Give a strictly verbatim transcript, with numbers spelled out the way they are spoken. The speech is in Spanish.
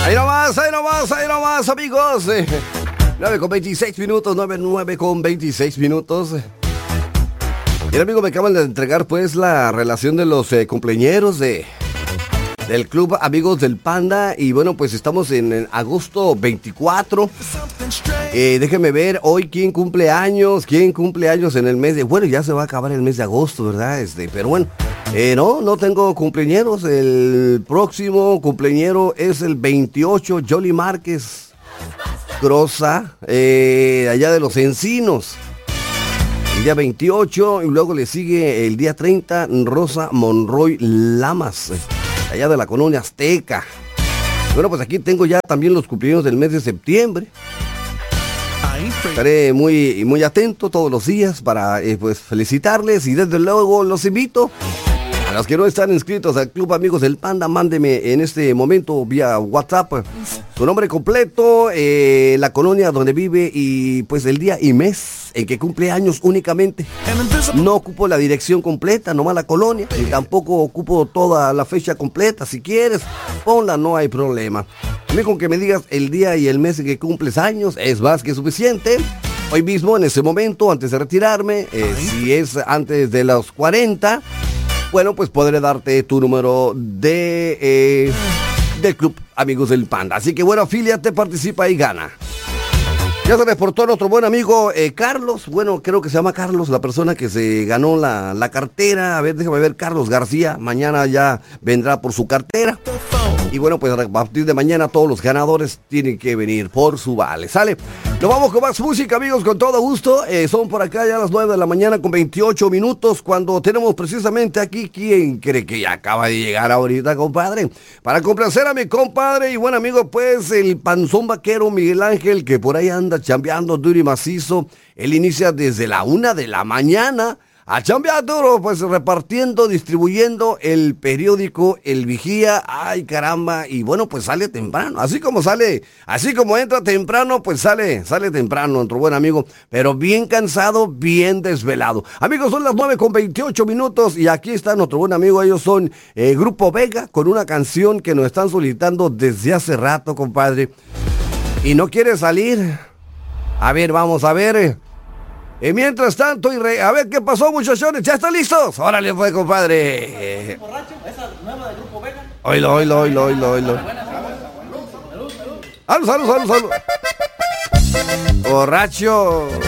Ahí nomás, ahí nomás, ahí nomás, amigos. Eh, nueve con veintiséis minutos, nueve con veintiséis minutos. Y el amigo me acaban de entregar pues la relación de los eh, cumpleañeros de, del Club Amigos del Panda. Y bueno, pues estamos en, en agosto veinticuatro. Eh, déjenme ver hoy quién cumple años, quién cumple años en el mes de... Bueno, ya se va a acabar el mes de agosto, ¿verdad? Este, pero bueno, eh, no, no tengo cumpleañeros. El próximo cumpleañero es el veintiocho, Jolly Márquez Grosa, eh, allá de Los Encinos. El día veintiocho, y luego le sigue el día treinta, Rosa Monroy Lamas, allá de la colonia Azteca. Bueno, pues aquí tengo ya también los cumpleaños del mes de septiembre. Estaré muy, muy atento todos los días para eh, pues felicitarles, y desde luego los invito a los que no están inscritos al Club Amigos del Panda. Mándeme en este momento vía WhatsApp su nombre completo, eh, la colonia donde vive y pues el día y mes en que cumple años únicamente. No ocupo la dirección completa, nomás la colonia, y tampoco ocupo toda la fecha completa. Si quieres, ponla, no hay problema. A mí con que me digas el día y el mes en que cumples años es más que suficiente. Hoy mismo, en ese momento, antes de retirarme, eh, si es antes de los cuarenta, bueno, pues podré darte tu número de eh, del Club Amigos del Panda. Así que bueno, afíliate, participa y gana. Ya se reportó nuestro buen amigo eh, Carlos. Bueno, creo que se llama Carlos, la persona que se ganó la, la cartera. A ver, déjame ver, Carlos García. Mañana ya vendrá por su cartera. Y bueno, pues a partir de mañana todos los ganadores tienen que venir por su vale. ¿Sale? Nos vamos con más música, amigos, con todo gusto. Eh, son por acá ya las nueve de la mañana con veintiocho minutos, cuando tenemos precisamente aquí, ¿quién cree que ya acaba de llegar ahorita, compadre? Para complacer a mi compadre y buen amigo, pues, el panzón vaquero Miguel Ángel, que por ahí anda chambeando duro y macizo. Él inicia desde la una de la mañana a chambear duro, pues repartiendo, distribuyendo el periódico El Vigía. Ay, caramba, y bueno, pues sale temprano, así como sale, así como entra temprano, pues sale, sale temprano nuestro buen amigo, pero bien cansado, bien desvelado. Amigos, son las nueve con veintiocho minutos y aquí está nuestro buen amigo. Ellos son eh, Grupo Vega, con una canción que nos están solicitando desde hace rato, compadre, y no quiere salir. A ver, vamos a ver. Y mientras tanto, y re... a ver qué pasó, muchachones, ¿ya están listos? Órale, pues, compadre. ¿Borracho? ¿Esa nueva del Grupo Vega? Oilo, oilo, oilo, oilo, oilo. Salud, salud, salud, salud. Borracho.